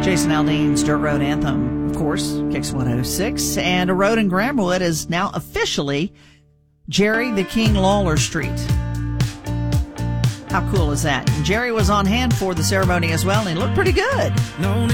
Jason Aldean's Dirt Road Anthem, of course, Kicks 106. And a road in Gramblewood is now officially Jerry the King Lawler Street. How cool is that? And Jerry was on hand for the ceremony as well, and he looked pretty good.